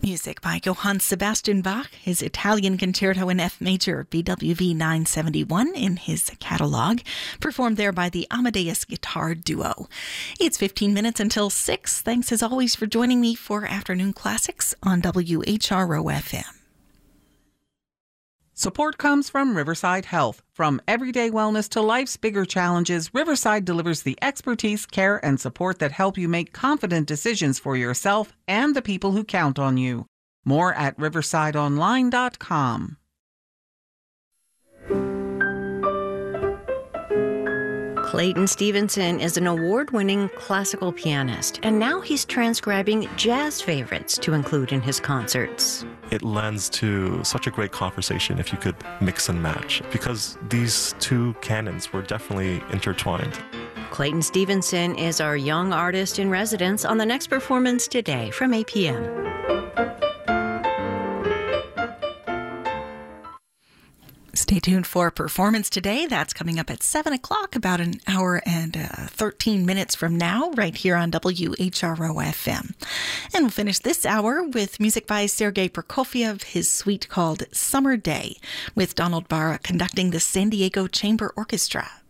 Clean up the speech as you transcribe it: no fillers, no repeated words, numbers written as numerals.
Music by Johann Sebastian Bach, his Italian Concerto in F Major, BWV 971 in his catalog, performed there by the Amadeus Guitar Duo. It's 15 minutes until 6. Thanks as always for joining me for Afternoon Classics on WHRO FM. Support comes from Riverside Health. From everyday wellness to life's bigger challenges, Riverside delivers the expertise, care, and support that help you make confident decisions for yourself and the people who count on you. More at riversideonline.com. Clayton Stevenson is an award-winning classical pianist, and now he's transcribing jazz favorites to include in his concerts. It lends to such a great conversation if you could mix and match, because these two canons were definitely intertwined. Clayton Stevenson is our young artist in residence on the next performance today from 8 p.m. Stay tuned for Performance Today. That's coming up at 7 o'clock, about an hour and 13 minutes from now, right here on WHRO FM. And we'll finish this hour with music by Sergei Prokofiev, his suite called Summer Day, with Donald Barra conducting the San Diego Chamber Orchestra.